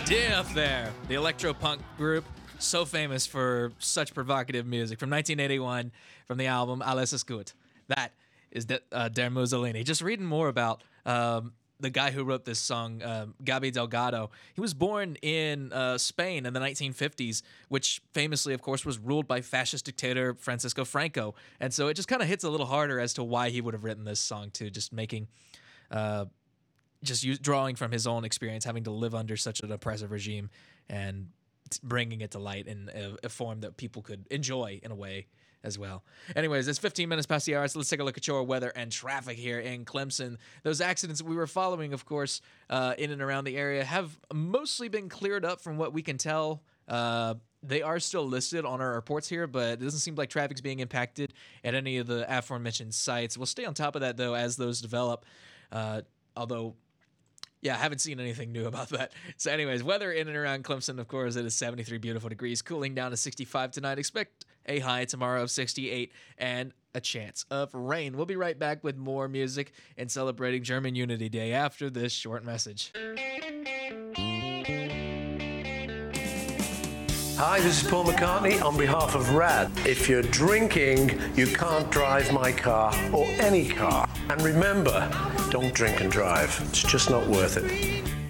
Diff there, the electro-punk group, so famous for such provocative music, from 1981, from the album Alles ist gut. That is Der Mussolini. Just reading more about the guy who wrote this song, Gabi Delgado. He was born in Spain in the 1950s, which famously, of course, was ruled by fascist dictator Francisco Franco. And so it just kind of hits a little harder as to why he would have written this song, too, just making... drawing from his own experience, having to live under such an oppressive regime and bringing it to light in a form that people could enjoy in a way as well. Anyways, it's 15 minutes past the hour, so let's take a look at your weather and traffic here in Clemson. Those accidents we were following, of course, in and around the area have mostly been cleared up from what we can tell. They are still listed on our reports here, but it doesn't seem like traffic's being impacted at any of the aforementioned sites. We'll stay on top of that, though, as those develop, although... yeah, I haven't seen anything new about that. So anyways, weather in and around Clemson, of course, it is 73 beautiful degrees, cooling down to 65 tonight. Expect a high tomorrow of 68 and a chance of rain. We'll be right back with more music and celebrating German Unity Day after this short message. Hi, this is Paul McCartney on behalf of RAD. If you're drinking, you can't drive my car or any car. And remember, don't drink and drive. It's just not worth it.